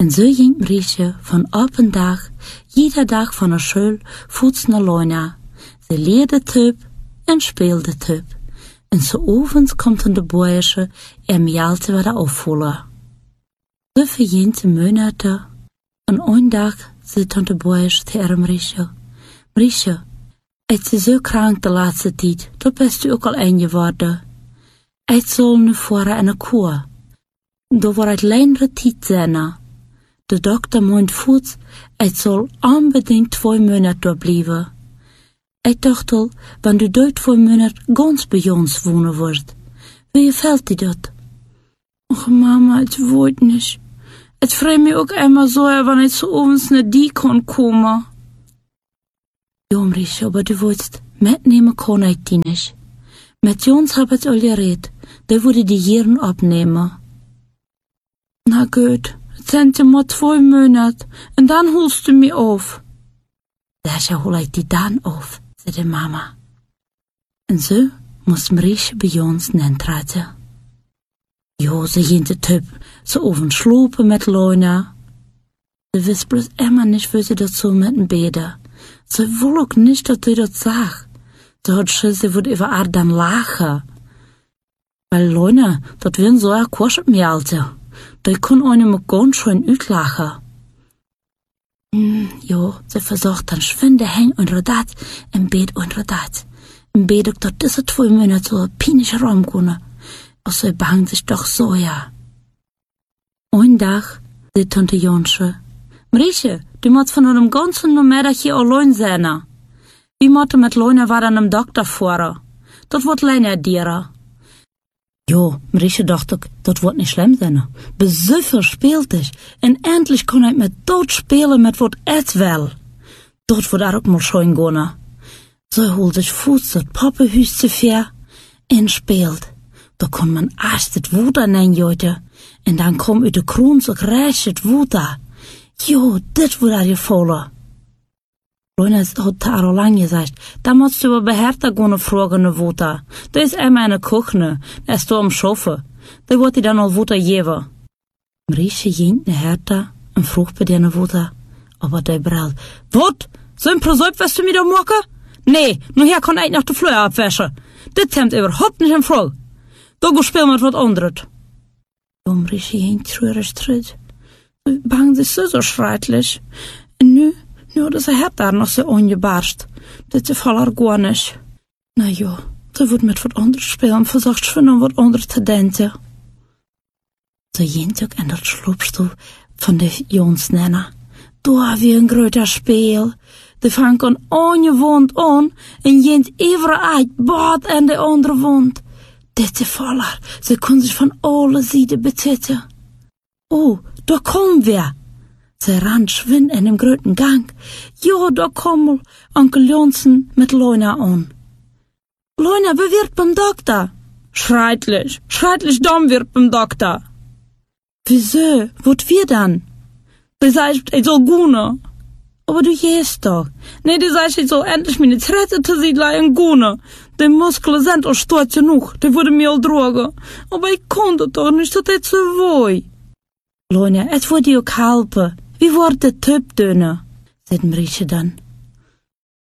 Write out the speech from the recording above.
En zo ging Mariesje van op een dag, jeder dag van haar school, voets naar Leuna. Ze leerde tup en speelde tup. En zo ovens komt de boeische Mialte weer afvoelen. Zo vergint de maanden. En een dag zit de boeische tegen Mariesje. Mariesje, het is zo krank de laatste tijd, dat best u ook al een geworden. Het zal nu voor een koe. Dat wordt het leinere tijd zijn. De dokter meint voet, het zal unbedingt 2 maanden doorblijven. Ik dacht al, wanneer du 2 maanden ganz bij ons wonen wordt. Wie gefällt dir dat? Och mama, het weet niet. Het vreemd me ook immer zo, wanneer ik zo ovens naar die kon komen. Ja, Mariesje, aber du willst mitnehmen kann ich die nicht. Mit uns hab ich all geredet, der würde die Jeren abnehmen. Na gut, het sind ja maar 2 Monate, en dan holst du mich auf. Sicher hol ich die dann auf, zei mama. En zo moest Mariesje bij ons nentreten. Jo, ze ging de Typ so oven slopen met Leuna. Ze wist bloß immer nicht, wie sie dat so mit dem Bede. Ze wil ook niet dat du dat zag. Ze had Schiss, sie würde über haar dann lachen. Weil Leuna, dat wil so ein Quatsch mit mir, Alter. Da kann eine mir ganz schön uitlachen. Jo, sie versucht dann schwinde hängen unter dat, im Bett unter dat. Im Bett auch dort diese 2 Monate so pinisch rumgehen. Och sie bangt sich doch so, ja. Ein Tag, sagt Tante Jonsche, Mariesje, du musst von einem ganzen Nummerchen allein sein. Wir müssen mit Leuna war an einem Doktor fahren. Das wird länger dieren. Jo, Mariesje dacht ook, dat wordt niet schlimm zijn. Bezuffer speelt is. En endlich kon ik met dood spelen met wat het wel. Dat wordt ook mal schön gaan. Zo holt sich voets het poppenhuis te ver en speelt. Da kon man erst het water neerjuiten. En dan kom uit de kroon zo recht het water. Jo, dit wordt je gevallen. Leuna hat al lang gesagt, da musst du über Hertha gehen fragen nach Water. Da ist immer eine Küche, da ist da am Schaffen. Da wird die dann al Water geben. Mariesje ging nach Hertha und frug bei der nach Water. Aber der brallt, wat? So ein Prosop wirst du mir da machen? Nee, nur hier kann ich noch die Flöhe abwäschen. Das kommt überhaupt nicht in Frage. Da go spiel mit wat anderes. Ja, Mariesje ging treurig terug. Sie bangen sich so schreitlich. Und nu dat ze het daar nog zo ongebarst. Dat ze vallen gar nicht. Na ja, ze wordt met wat anders spelen, versucht schon an wat anders te denken. Ze ging ook in dat sloopstoel van de Jonsnenner. Daar wie een groter speel. De vangt aan een wond aan en jent even uit, bad en de andere wond. Dit is voller. Ze kon zich van alle zijden bezitten. Oh, daar komen we. Ze ran schwind in dem großen Gang. Jo, da kommel Onkel Jonsen mit Leuna an. Leuna, wer wird beim Doktor? Schreitlich dumm wird beim Doktor. Wieso? Wot wir dann? Du sagst, ich soll gune. Aber du gehst doch. Nee, du sagst, ich soll endlich meine Trette zu siedlein gune. Die Muskeln sind auch stark genug, die würde mir all drogen. Aber ich konnte doch nicht, dat het so woi. Leuna, het wordt je ook helpen. Wie wordt de Typ dünner? Zei Mariesje dan.